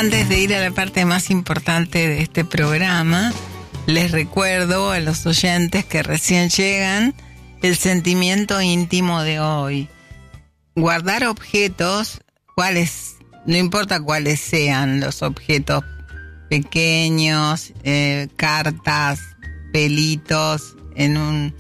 Antes de ir a la parte más importante de este programa, les recuerdo a los oyentes que recién llegan el sentimiento íntimo de hoy. Guardar objetos, no importa cuáles sean los objetos pequeños, cartas, pelitos, en un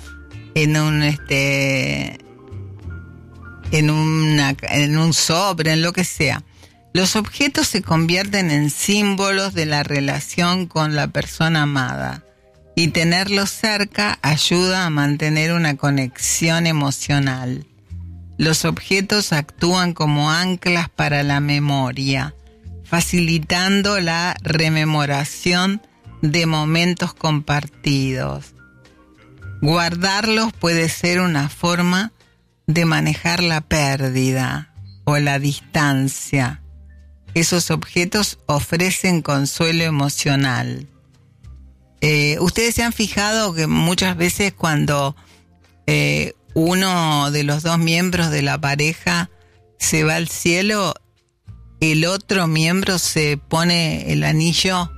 sobre, en lo que sea. Los objetos se convierten en símbolos de la relación con la persona amada y tenerlos cerca ayuda a mantener una conexión emocional. Los objetos actúan como anclas para la memoria, facilitando la rememoración de momentos compartidos. Guardarlos puede ser una forma de manejar la pérdida o la distancia. Esos objetos ofrecen consuelo emocional. Ustedes se han fijado que muchas veces cuando uno de los dos miembros de la pareja se va al cielo, el otro miembro se pone el anillo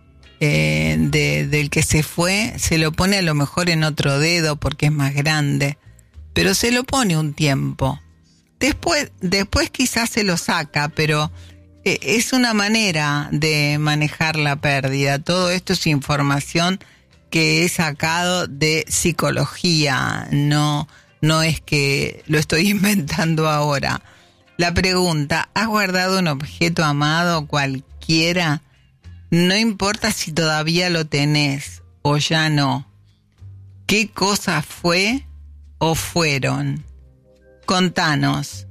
del que se fue, se lo pone a lo mejor en otro dedo porque es más grande, pero se lo pone un tiempo. Después quizás se lo saca, pero es una manera de manejar la pérdida. Todo esto es información que he sacado de psicología, no es que lo estoy inventando ahora. La pregunta, ¿has guardado un objeto amado cualquiera? No importa si todavía lo tenés o ya no. ¿Qué cosa fue o fueron? Contanos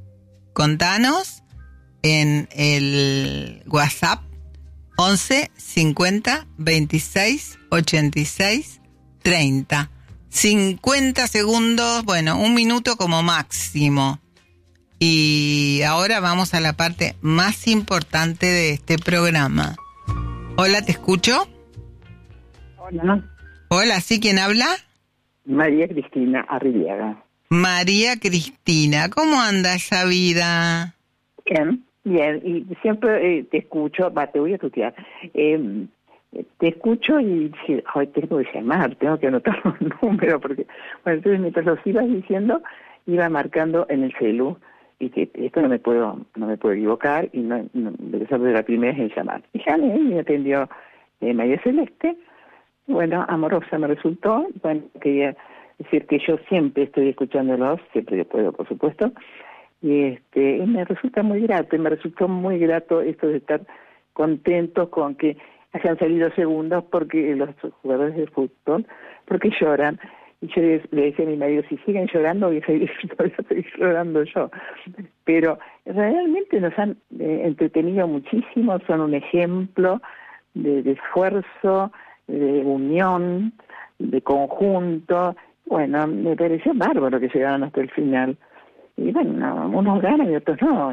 en el WhatsApp 11 50 26 86 30. 50 segundos, bueno, 1 minuto como máximo. Y ahora vamos a la parte más importante de este programa. Hola, ¿te escucho? Hola. Hola, ¿sí? ¿Quién habla? María Cristina Arribiaga. María Cristina, ¿cómo anda esa vida? Bien, y siempre te escucho, te voy a tutear. Te escucho y hoy tengo que llamar, tengo que anotar un número, porque, bueno, entonces mientras los ibas diciendo, iba marcando en el celu, y que esto no me puedo equivocar, y no debe ser de la primera vez en llamar. Y llamé y me atendió María Celeste, bueno, amorosa me resultó, bueno, quería decir que yo siempre estoy escuchándolos, siempre que puedo, por supuesto, y me resulta muy grato, y me resultó muy grato esto de estar contentos con que hayan salido segundos porque los jugadores de fútbol, porque lloran. Y yo le decía a mi marido, si siguen llorando, voy a seguir llorando yo. Pero realmente nos han entretenido muchísimo, son un ejemplo de esfuerzo, de unión, de conjunto. Bueno, me pareció bárbaro que llegaran hasta el final. Y bueno, unos ganan y otros no.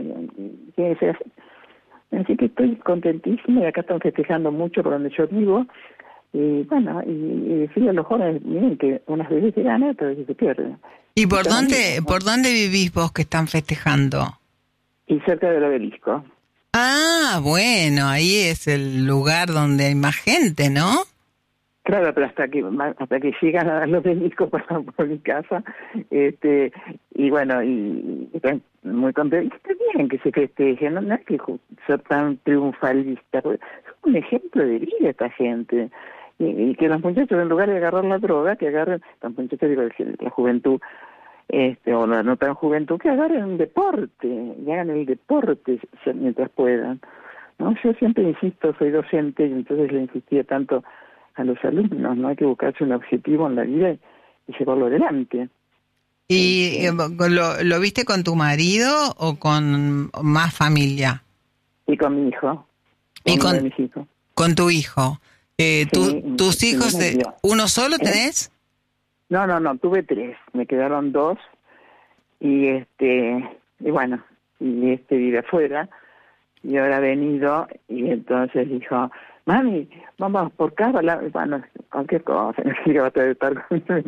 Así que estoy contentísima y acá están festejando mucho por donde yo vivo. Y bueno, y decirle a los jóvenes, miren que unas veces se gana, otras veces se pierde. ¿Y por dónde vivís vos que están festejando? Y cerca del obelisco. Ah, bueno, ahí es el lugar donde hay más gente, ¿no? Claro, pero hasta que llegan a los obeliscos pasan por mi casa, y bueno, y están muy contentos. Está bien que se festeje, no es que ser tan triunfalista, porque es un ejemplo de vida esta gente. Y que los muchachos, en lugar de agarrar la droga, que agarren, los muchachos, digo, la juventud, o la no tan juventud, que agarren un deporte, y hagan el deporte mientras puedan, ¿no? Yo siempre insisto, soy docente, y entonces le insistía tanto a los alumnos, ¿no? Hay que buscarse un objetivo en la vida y llevarlo adelante. ¿Y lo viste con tu marido o con más familia? Y con mi hijo. ¿Y con mis hijos? Con tu hijo. Sí, ¿Tus hijos, uno solo tenés? No, tuve 3, me quedaron 2, y bueno, y vive afuera, y ahora ha venido, y entonces dijo, mami, vamos por cábala, bueno, cualquier cosa,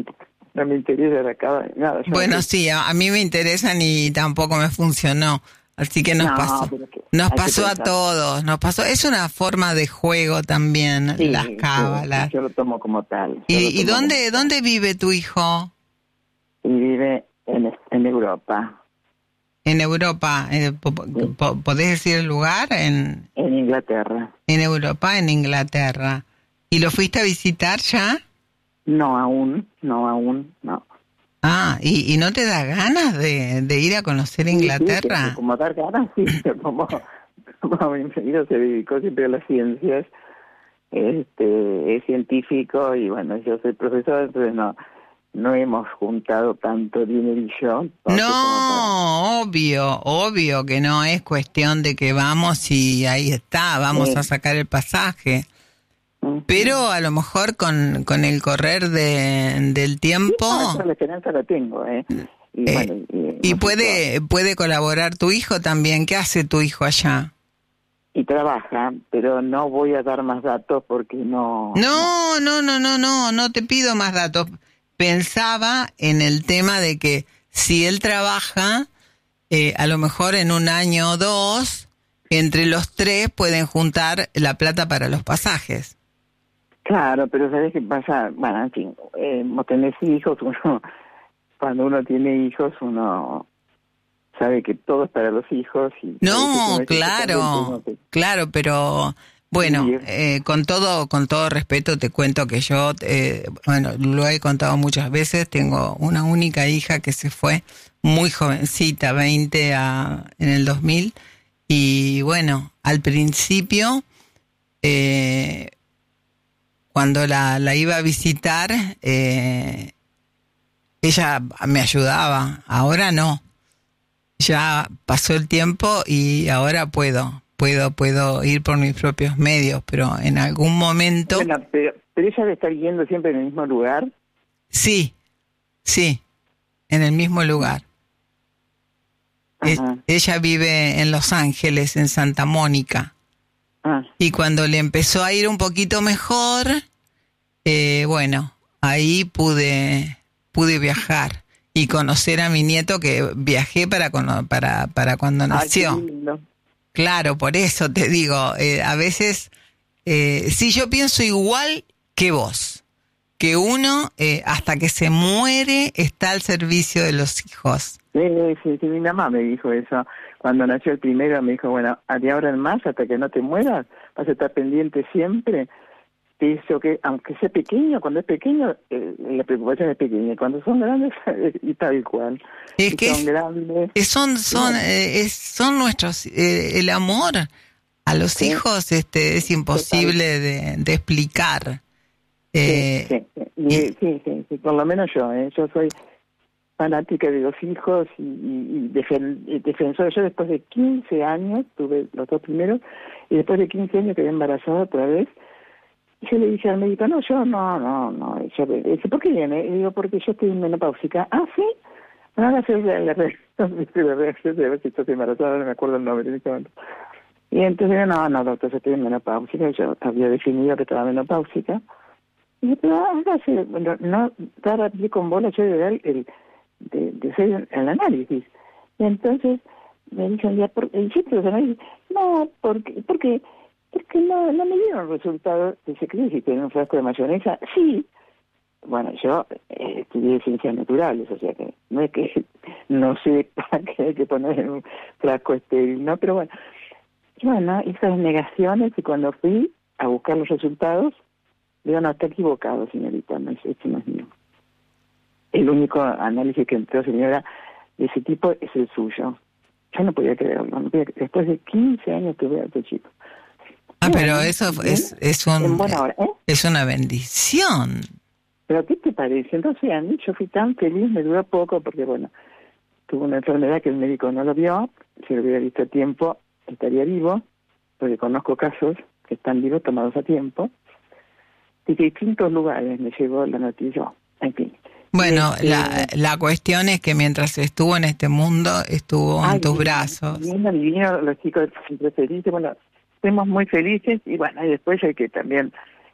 no me interesa la cábala, nada. Bueno, sí, a mí me interesan y tampoco me funcionó. Así que nos No, pasó. pero que Nos hay que pasó a pensar. todos, nos pasó. Es una forma de juego también, Sí, las sí, cábalas. yo lo tomo como tal. yo lo ¿Y tomo como tal. dónde vive tu hijo? Y vive en Europa, En Europa. sí, ¿Podés decir el lugar? en Inglaterra. En Europa, en Inglaterra. ¿Y lo fuiste a visitar ya? No aún, no. Ah, ¿y no te da ganas de ir a conocer Sí, que Inglaterra? como dar ganas, sí, pero como mi marido se dedicó siempre a las ciencias, es científico y bueno, yo soy profesor, entonces no hemos juntado tanto dinerillo como para... No, obvio que no es cuestión de que vamos y ahí está, vamos a sacar el pasaje. Ujú. Pero a lo mejor con el correr del Sí, tiempo, no, esa la esperanza la tengo, y eh, bueno, y hemos hecho, puede colaborar tu hijo también. ¿Qué hace tu hijo allá? y trabaja, pero no voy a dar más datos porque no. No te pido más datos. Pensaba en el tema de que si él trabaja, a lo mejor en un año o dos, entre los tres pueden juntar la plata para los pasajes. Claro, pero ¿sabes qué pasa? Bueno, en fin, vos tenés hijos, cuando uno tiene hijos, uno sabe que todo es para los hijos y a veces uno No, dice, yo también tengo que claro, pero bueno, vivir. con todo respeto te cuento que yo, bueno, lo he contado muchas veces, tengo una única hija que se fue muy jovencita, 20 en el 2000, y bueno, al principio, cuando la iba a visitar, ella me ayudaba, ahora no. Ya pasó el tiempo y ahora puedo ir por mis propios medios, pero en algún momento, Bueno, pero ella debe estar yendo siempre en el mismo lugar. sí, en el mismo lugar. Ajá. Ella vive en Los Ángeles, en Santa Mónica, Ah, y cuando le empezó a ir un poquito mejor, bueno, ahí pude viajar y conocer a mi nieto, que viajé para cuando ay, qué nació. lindo. Claro, por eso te digo, a veces, sí, yo pienso igual que vos, que uno hasta que se muere está al servicio de los hijos. Sí, mi mamá me dijo eso. Cuando nació el primero me dijo, bueno, de ahora en más, hasta que no te mueras, vas a estar pendiente siempre. Pienso que, aunque sea pequeño, cuando es pequeño, la preocupación es pequeña. Cuando son grandes, y tal cual. Es Y que son grandes. Bueno, son nuestros, el amor a los sí, hijos es total. imposible de explicar. Sí, Eh, sí, y, sí, por lo menos yo soy fanática de los hijos y defensora. Yo después de 15 años, tuve los dos primeros, y después de 15 años quedé embarazada otra vez. Y yo le dije al médico, no, yo no. Yo, dice, ¿por qué viene? Y digo, porque yo estoy menopáusica. Ah, ¿sí? Me van a hacer la reacción de ver si estoy embarazada, no me acuerdo el nombre en este momento. Y entonces, no, doctor, yo estoy menopáusica. Yo había definido que estaba menopáusica. Y dije, pero hágase, bueno, no dar a pie con bola, yo de dar de hacer el análisis. Y entonces me dicen, ya, ¿hiciste los análisis? No, porque no me dieron resultados. Dice, ¿qué hiciste en un frasco de mayonesa? Sí. Bueno, yo estudié ciencias naturales, o sea que no es que no sé para qué hay que poner en un frasco estéril, ¿no? Pero bueno, hice las negaciones y cuando fui a buscar los resultados, digo, no, está equivocado, señorita, no, esto no es mío. El único análisis que entró, señora, de ese tipo es el suyo. Yo no podía creerlo, después de 15 años tuve a este chico. pero Bueno, eso bien, en buena hora, ¿eh? es una bendición. Pero ¿qué te parece? Entonces a mí yo fui tan feliz, me duró poco porque, bueno, tuvo una enfermedad que el médico no lo vio, si lo hubiera visto a tiempo estaría vivo, porque conozco casos que están vivos tomados a tiempo. De distintos lugares me llegó la noticia, en fin. Bueno, la cuestión es que mientras estuvo en este mundo, estuvo en tus brazos. Divino, los chicos siempre felices, bueno, estemos muy felices y bueno, y después hay que también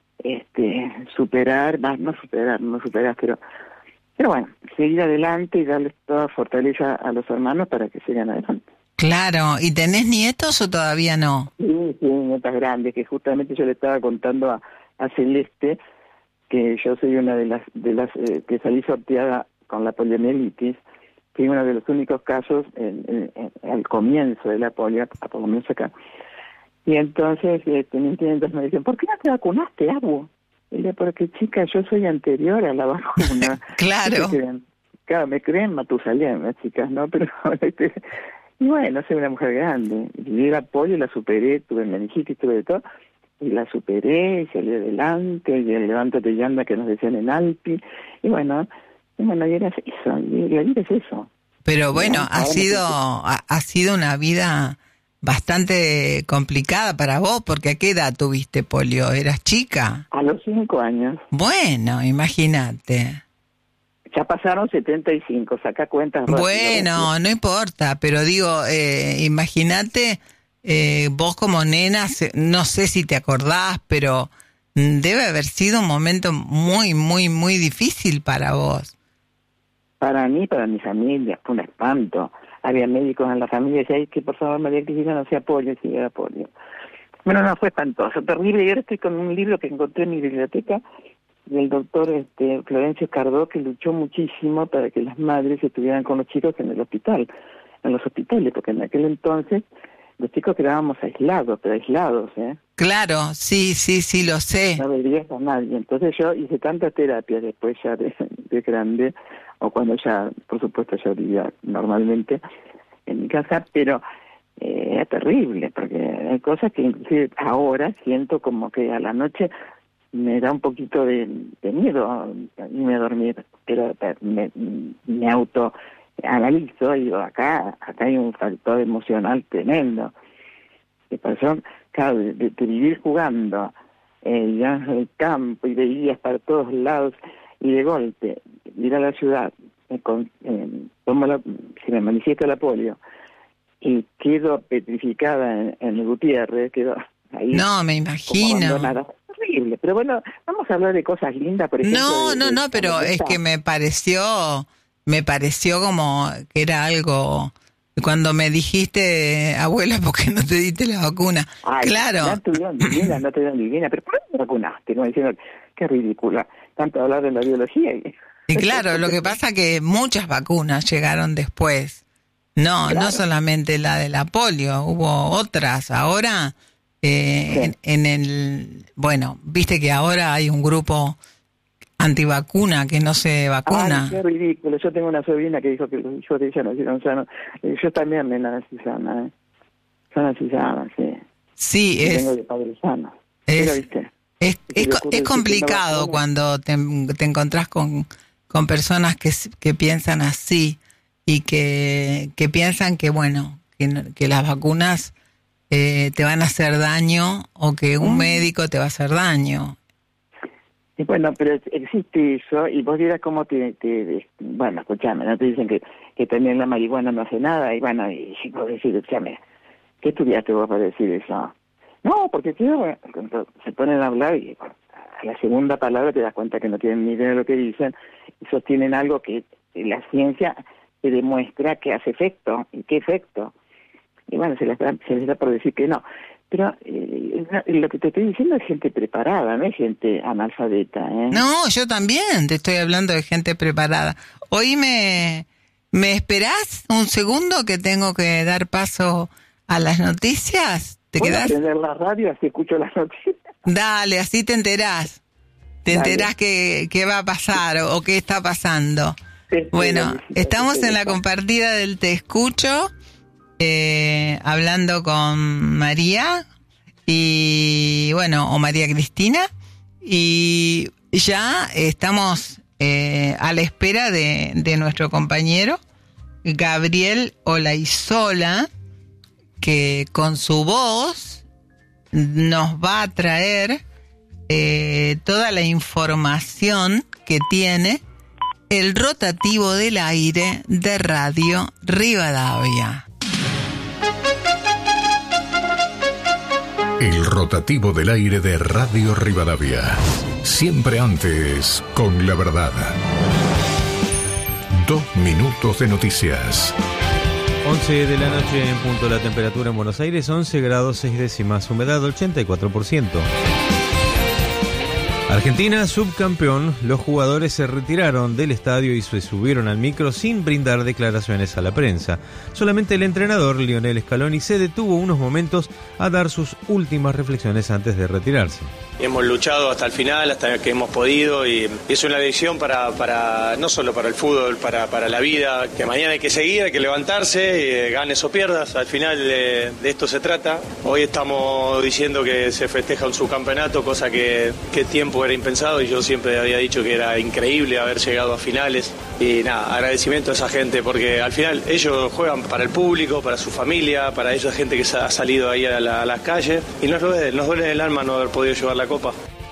superar, no superar, pero bueno, seguir adelante y darles toda fortaleza a los hermanos para que sigan adelante. Claro, ¿y tenés nietos o todavía no? Sí, nietas grandes, que justamente yo le estaba contando a Celeste que yo soy una de las que salí sorteada con la poliomielitis, que es uno de los únicos casos al comienzo de la polio, por lo menos acá. Y entonces entonces me dicen, ¿por qué no te vacunaste, Abu? Y le porque chica, yo soy anterior a la vacuna. Claro. Claro, me creen Matusalén, las chicas, ¿no? Pero y bueno, soy una mujer grande. Viví la polio, la superé, tuve meningitis, tuve de todo, y la superé, y salí adelante, y el levántate y anda que nos decían en Alpi, y bueno, y era eso, y la vida es eso. Pero bueno, ¿no? ha sido una vida bastante complicada para vos, porque ¿a qué edad tuviste polio? ¿Eras chica? A los 5 años. Bueno, imagínate. Ya pasaron 75, saca cuentas rápido. Bueno, no importa, pero digo, imagínate, vos como nena, no sé si te acordás, pero debe haber sido un momento muy, muy, muy difícil para vos. Para mí, para mi familia, fue un espanto. Había médicos en la familia y decían que por favor María Cristina no sea polio, si era polio. Bueno, no, fue espantoso, terrible. Y ahora estoy con un libro que encontré en mi biblioteca del doctor Florencio Cardó, que luchó muchísimo para que las madres estuvieran con los chicos en el hospital, en los hospitales, porque en aquel entonces los chicos quedábamos aislados, pero aislados, ¿eh? Claro, sí, lo sé. No veías a nadie. Entonces yo hice tantas terapias después ya de grande, o cuando ya, por supuesto, ya vivía normalmente en mi casa, pero era terrible, porque hay cosas que inclusive ahora siento como que a la noche me da un poquito de miedo irme a dormir, pero me autoanalizo y digo, acá hay un factor emocional tremendo. Que pasó, claro, de vivir jugando ya en el campo y veías para todos lados y de golpe ir a la ciudad, se me manifiesta la polio y quedo petrificada en el Gutiérrez, quedo ahí. No, me imagino. Horrible, pero bueno, vamos a hablar de cosas lindas, por ejemplo. No, pero es que me pareció como que era algo. Cuando me dijiste, abuela, ¿por qué no te diste la vacuna? Ay, claro. No te dieron divina, pero ¿por qué no te vacunaste? Como diciendo, qué ridícula, tanto hablar de la biología. Y claro, lo que pasa que muchas vacunas llegaron después. No, claro. No solamente la de la polio, hubo otras. Ahora, sí. Bueno, viste que ahora hay un grupo antivacuna que no se vacuna. Ay, qué ridículo. Yo tengo una sobrina que dijo que los hijos de ella nacieron sanos. Yo también me nací sana, ¿eh? Yo nací sana, sí. Sí, tengo de padre sano. Es complicado cuando te encontrás con personas que piensan así y que piensan que, bueno, que las vacunas te van a hacer daño o que un médico te va a hacer daño. Y bueno, pero existe eso y vos dirás cómo bueno, escuchame, no te dicen que también la marihuana no hace nada y bueno, y vos decís, escúchame, ¿qué estudiaste vos para decir eso? No, porque cuando se ponen a hablar y a la segunda palabra te das cuenta que no tienen ni idea de lo que dicen y sostienen algo que la ciencia te demuestra que hace efecto. ¿Y qué efecto? Y bueno, se les da por decir que no. Pero lo que te estoy diciendo es gente preparada, no es gente analfabeta, ¿eh? No, yo también te estoy hablando de gente preparada. Hoy ¿me esperás un segundo que tengo que dar paso a las noticias? ¿Te quedás? ¿Puedo prender la radio así escucho las noticias? Dale, así te enterás. Te enterás qué va a pasar o qué está pasando. Sí, bueno, estamos en la compartida del Te Escucho, hablando con María y bueno, o María Cristina, y ya estamos a la espera de nuestro compañero Gabriel Olaizola, que con su voz nos va a traer toda la información que tiene el rotativo del aire de Radio Rivadavia. El rotativo del aire de Radio Rivadavia. Siempre antes con la verdad. 2 minutos de noticias. 11 de la noche en punto, la temperatura en Buenos Aires, 11 grados 6 décimas, humedad 84%. Argentina subcampeón, los jugadores se retiraron del estadio y se subieron al micro sin brindar declaraciones a la prensa. Solamente el entrenador Lionel Scaloni se detuvo unos momentos a dar sus últimas reflexiones antes de retirarse. Hemos luchado hasta el final, hasta que hemos podido, y es una lección para no solo para el fútbol, para la vida, que mañana hay que seguir, hay que levantarse, ganes o pierdas, al final de esto se trata. Hoy estamos diciendo que se festeja un subcampeonato, cosa que tiempo era impensado, y yo siempre había dicho que era increíble haber llegado a finales, y nada, agradecimiento a esa gente, porque al final ellos juegan para el público, para su familia, para esa gente que ha salido ahí a las calles, y nos duele el alma no haber podido llevar la copa.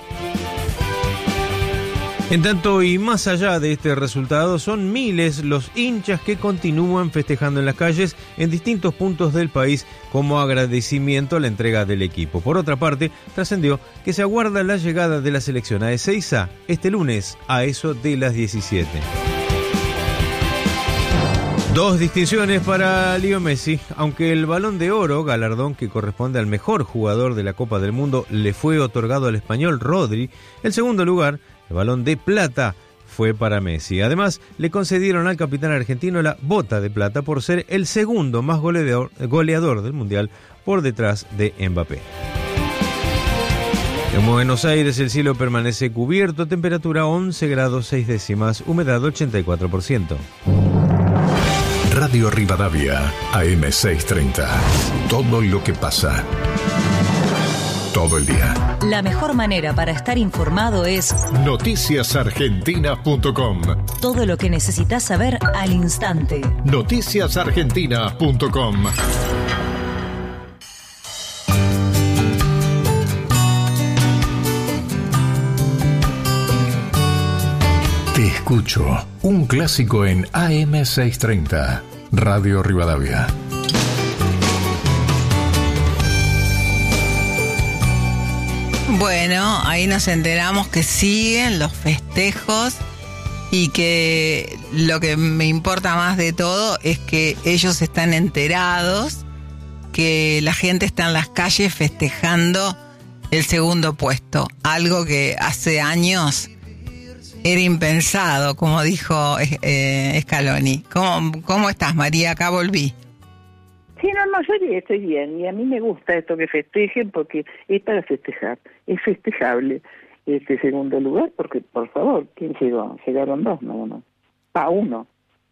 En tanto y más allá de este resultado, son miles los hinchas que continúan festejando en las calles en distintos puntos del país como agradecimiento a la entrega del equipo. Por otra parte, trascendió que se aguarda la llegada de la selección a Ezeiza este lunes a eso de las 17. 2 distinciones para Leo Messi. Aunque el Balón de Oro, galardón que corresponde al mejor jugador de la Copa del Mundo, le fue otorgado al español Rodri, el segundo lugar, el Balón de Plata, fue para Messi. Además, le concedieron al capitán argentino la Bota de Plata por ser el segundo más goleador del Mundial, por detrás de Mbappé. En Buenos Aires el cielo permanece cubierto, temperatura 11 grados 6 décimas, humedad 84%. Radio Rivadavia, AM630. Todo lo que pasa. Todo el día. La mejor manera para estar informado es noticiasargentina.com. Todo lo que necesitas saber al instante. Noticiasargentina.com. Te escucho, un clásico en AM630, Radio Rivadavia. Bueno, ahí nos enteramos que siguen los festejos y que lo que me importa más de todo es que ellos están enterados que la gente está en las calles festejando el segundo puesto, algo que hace años era impensado, como dijo Scaloni. ¿Cómo estás, María? Acá volví. Sí, no, yo estoy bien, y a mí me gusta esto que festejen porque es para festejar, es festejable este segundo lugar, porque, por favor, ¿quién llegó? Llegaron 2, no, uno.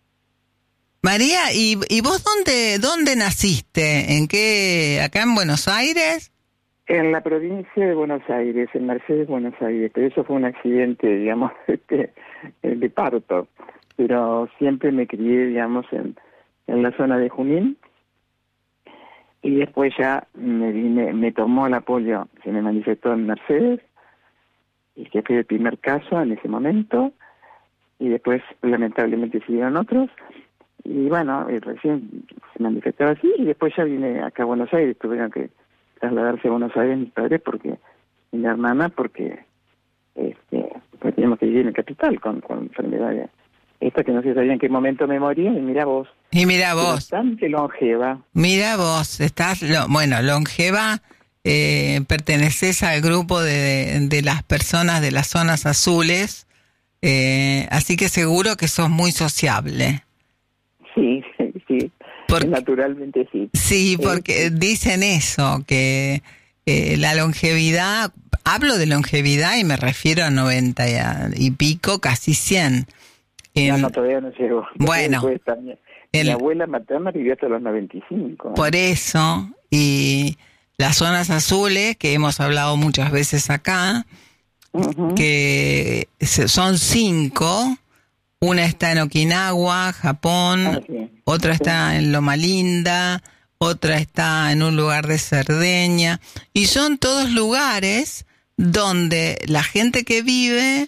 María, ¿y vos dónde naciste? ¿En qué? ¿Acá en Buenos Aires? En la provincia de Buenos Aires, en Mercedes, Buenos Aires, pero eso fue un accidente, digamos, de parto, pero siempre me crié, digamos, en la zona de Junín, y después ya me tomó el apoyo, se me manifestó en Mercedes, y que fue el primer caso en ese momento, y después lamentablemente siguieron otros, y bueno, recién se manifestó así, y después ya vine acá a Buenos Aires, tuvieron que trasladarse a Buenos Aires mis padres y mi hermana porque teníamos que vivir en la capital con enfermedades. Esta que no se sabía en qué momento me moría, y mira vos. Bastante longeva. Mira vos, estás, longeva, perteneces al grupo de las personas de las zonas azules, así que seguro que sos muy sociable. Sí. Naturalmente sí. Sí, porque dicen eso, que la longevidad, hablo de longevidad y me refiero a 90 y pico, casi 100. No, todavía no llegó. Bueno. Mi abuela materna vivió hasta los 95. Por eso, y las zonas azules, que hemos hablado muchas veces acá, que son 5. Una está en Okinawa, Japón, otra está en Loma Linda, otra está en un lugar de Cerdeña, y son todos lugares donde la gente que vive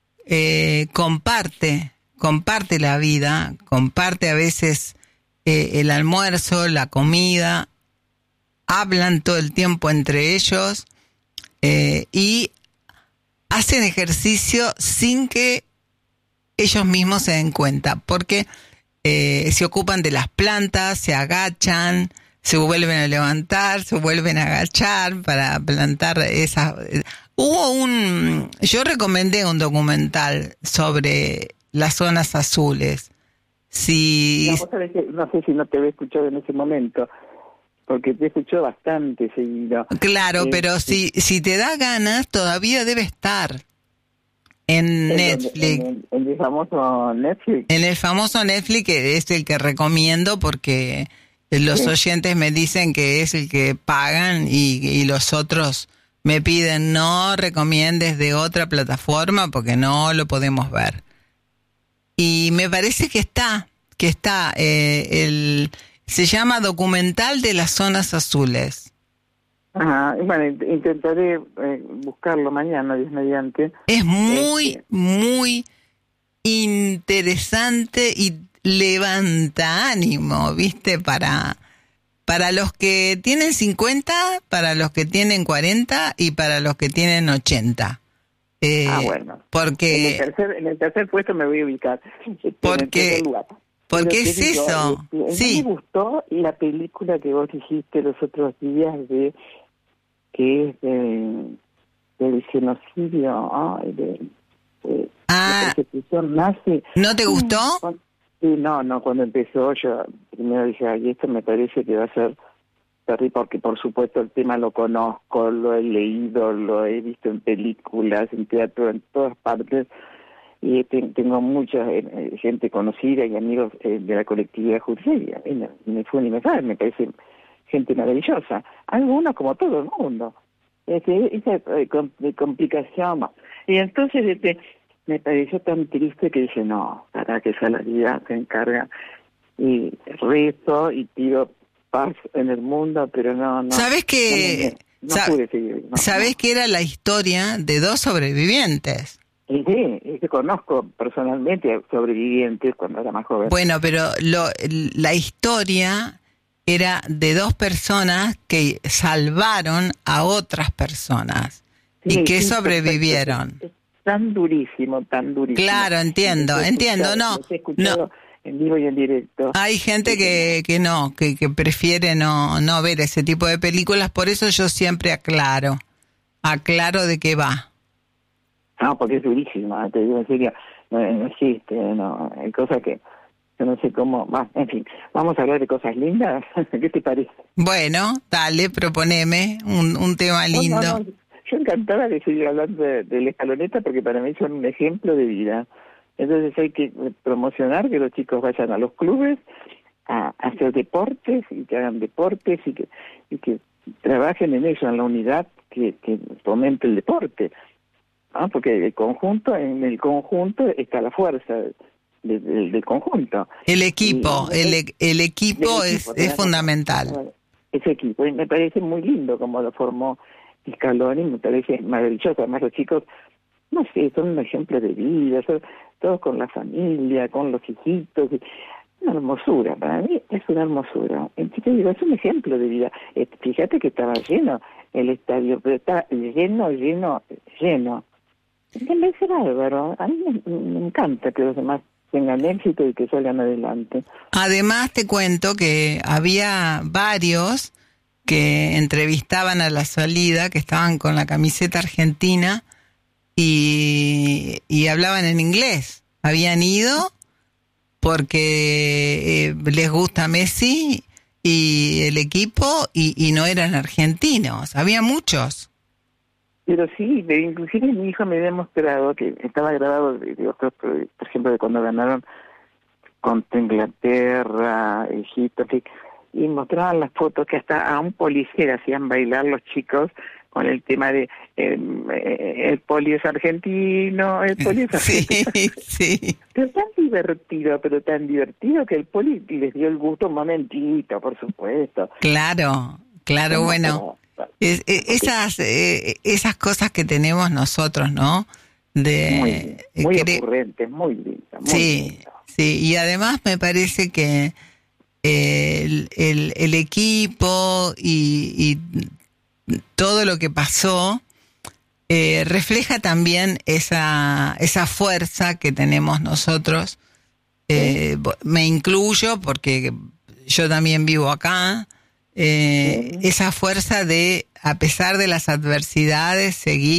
comparte la vida, comparte a veces el almuerzo, la comida, hablan todo el tiempo entre ellos y hacen ejercicio sin que ellos mismos se den cuenta, porque se ocupan de las plantas, se agachan, se vuelven a levantar, se vuelven a agachar para plantar esas. Yo recomendé un documental sobre las zonas azules. Si no sé si no te había escuchado en ese momento, porque te escuchó bastante seguido. Claro, pero si te da ganas, todavía debe estar en Netflix. En el famoso Netflix. En el famoso Netflix, que es el que recomiendo porque los oyentes me dicen que es el que pagan y los otros me piden no recomiendes de otra plataforma porque no lo podemos ver. Y me parece que está se llama Documental de las Zonas Azules. Ajá, bueno, intentaré buscarlo mañana, Dios mediante. Es muy interesante y levanta ánimo, ¿viste? Para los que tienen 50, para los que tienen 40 y para los que tienen 80. Bueno. Porque en el tercer puesto me voy a ubicar. Porque es eso. Sí. Me gustó la película que vos dijiste los otros días que es del genocidio, de la persecución nazi. ¿No te gustó? Sí, no, cuando empezó yo primero dije, esto me parece que va a ser terrible, porque por supuesto el tema lo conozco, lo he leído, lo he visto en películas, en teatro, en todas partes, y tengo mucha gente conocida y amigos de la colectividad judía, me fue ni me sabe, me parece gente maravillosa, algunos como todo el mundo, esa complicación, y entonces me pareció tan triste que dije, no, para que esa la vida se encarga, y rezo y pido paz en el mundo, pero no. ¿Sabes que pude seguir? ¿Sabes que era la historia de 2 sobrevivientes? Sí, conozco personalmente a sobrevivientes cuando era más joven. Bueno, pero la historia era de 2 personas que salvaron a otras personas y que sobrevivieron. Es tan durísimo. Claro, entiendo, no. En vivo y en directo. Hay gente que prefiere no ver ese tipo de películas, por eso yo siempre aclaro de qué va. No, porque es durísima, te digo en serio, no existe, hay cosas que yo no sé cómo, en fin, vamos a hablar de cosas lindas, ¿qué te parece? Bueno, dale, proponeme un tema lindo. No, yo encantada de seguir hablando de la escaloneta porque para mí son un ejemplo de vida. Entonces hay que promocionar que los chicos vayan a los clubes a hacer deportes y que hagan deportes y que trabajen en eso, en la unidad que fomente el deporte, ¿no? Porque en el conjunto está la fuerza del conjunto. El equipo, el equipo es fundamental. Ese equipo, y me parece muy lindo como lo formó Scaloni, me parece maravilloso. Además los chicos, no sé, son un ejemplo de vida, son todos con la familia, con los hijitos, una hermosura, para mí es una hermosura. Entonces digo, es un ejemplo de vida. Fíjate que estaba lleno el estadio, pero está lleno. Me parece bárbaro, a mí me encanta que los demás tengan éxito y que salgan adelante. Además te cuento que había varios que entrevistaban a la salida, que estaban con la camiseta argentina y hablaban en inglés. Habían ido porque les gusta Messi y el equipo y no eran argentinos. Había muchos. Pero sí, inclusive mi hijo me había mostrado que estaba grabado de otros, por ejemplo, de cuando ganaron contra Inglaterra, Egipto, y mostraban las fotos que hasta a un policía hacían bailar los chicos con el tema de el poli es argentino, Sí. Pero tan divertido que el poli les dio el gusto un momentito, por supuesto. Claro, bueno. Esas cosas que tenemos nosotros, ¿no? Muy ocurrente, muy linda. Sí, y además me parece que el equipo y todo lo que pasó refleja también esa fuerza que tenemos nosotros me incluyo porque yo también vivo acá, esa fuerza de, a pesar de las adversidades, seguir